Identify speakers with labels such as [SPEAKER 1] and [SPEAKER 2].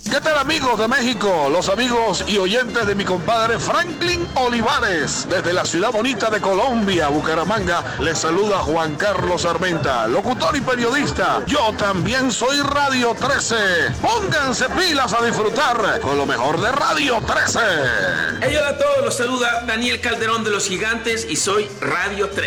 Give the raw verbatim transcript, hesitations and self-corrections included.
[SPEAKER 1] ¿Qué tal, amigos de México? Los amigos y oyentes de mi compadre Franklin Olivares. Desde la ciudad bonita de Colombia, Bucaramanga, les saluda Juan Carlos Armenta, locutor y periodista. Yo también soy Radio trece. Pónganse pilas a disfrutar con lo mejor de Radio trece.
[SPEAKER 2] Hey, hola a todos, los saluda Daniel Calderón de Los Gigantes y soy Radio trece.